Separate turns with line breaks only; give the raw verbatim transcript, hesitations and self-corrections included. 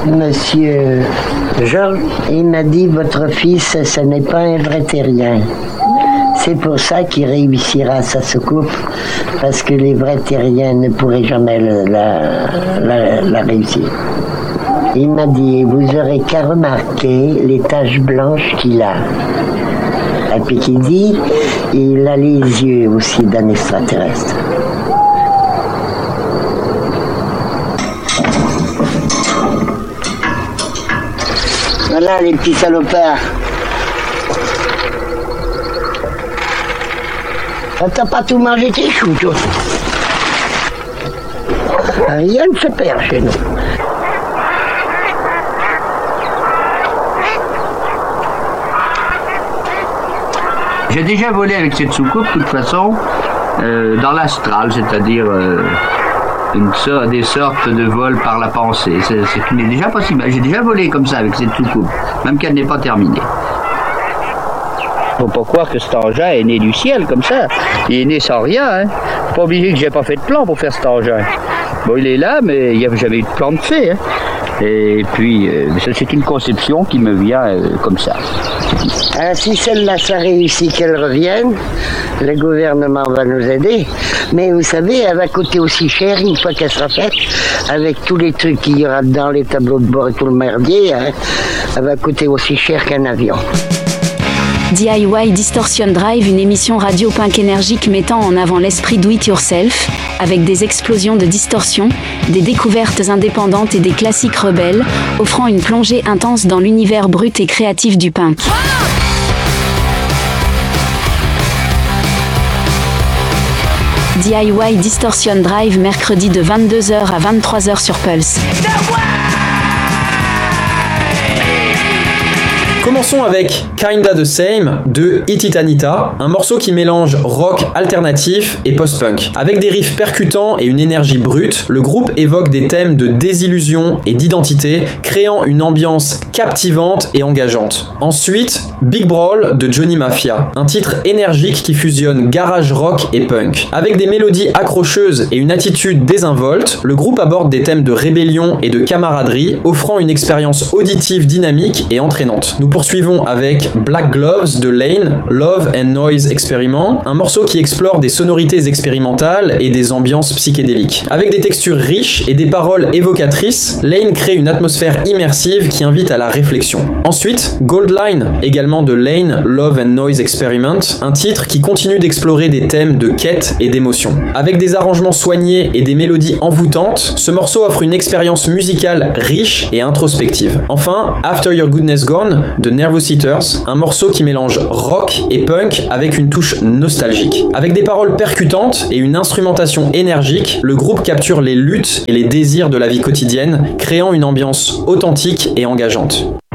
monsieur Georges, il m'a dit, votre fils, ce n'est pas un vrai terrien. C'est pour ça qu'il réussira sa soucoupe, parce que les vrais terriens ne pourraient jamais le, la, la, la réussir. Il m'a dit, vous aurez qu'à remarquer les taches blanches qu'il a. Et puis qu'il dit, il a les yeux aussi d'un extraterrestre. Voilà les petits salopards. T'as pas tout mangé tes choux, toi. Rien ne se perd chez nous.
J'ai déjà volé avec cette soucoupe, de toute façon, euh, dans l'astral, c'est-à-dire euh, une sorte, des sortes de vols par la pensée. C'est, c'est déjà possible. J'ai déjà volé comme ça avec cette soucoupe, même qu'elle n'est pas terminée. Faut pas croire que cet engin est né du ciel comme ça. Il est né sans rien. Hein. Pas obligé que j'ai pas fait de plan pour faire cet engin. Bon, il est là, mais il n'y a jamais eu de plan de fait. Hein. Et puis, euh, c'est une conception qui me vient euh, comme ça.
Ah, si celle-là, ça réussit qu'elle revienne, le gouvernement va nous aider. Mais vous savez, elle va coûter aussi cher une fois qu'elle sera faite, avec tous les trucs qu'il y aura dedans, les tableaux de bord et tout le merdier. Hein, elle va coûter aussi cher qu'un avion.
D I Y Distortion Drive, une émission radio punk énergique mettant en avant l'esprit do-it-yourself, avec des explosions de distorsion, des découvertes indépendantes et des classiques rebelles, offrant une plongée intense dans l'univers brut et créatif du punk. D I Y Distortion Drive, mercredi de vingt-deux heures à vingt-trois heures sur Pulse.
Commençons avec Kinda the Same de Hit It Anita, un morceau qui mélange rock alternatif et post-punk. Avec des riffs percutants et une énergie brute, le groupe évoque des thèmes de désillusion et d'identité, créant une ambiance captivante et engageante. Ensuite, Big Brawl de Johnny Mafia, un titre énergique qui fusionne garage rock et punk. Avec des mélodies accrocheuses et une attitude désinvolte, le groupe aborde des thèmes de rébellion et de camaraderie, offrant une expérience auditive dynamique et entraînante. Nous poursuivons avec Black Gloves de Lane, Love and Noise Experiment, un morceau qui explore des sonorités expérimentales et des ambiances psychédéliques. Avec des textures riches et des paroles évocatrices, Lane crée une atmosphère immersive qui invite à la réflexion. Ensuite, Gold Line, également de Lane, Love and Noise Experiment, un titre qui continue d'explorer des thèmes de quête et d'émotion. Avec des arrangements soignés et des mélodies envoûtantes, ce morceau offre une expérience musicale riche et introspective. Enfin, After Your Goodness Gone de Nervous Eaters, un morceau qui mélange rock et punk avec une touche nostalgique. Avec des paroles percutantes et une instrumentation énergique, le groupe capture les luttes et les désirs de la vie quotidienne, créant une ambiance authentique et engageante.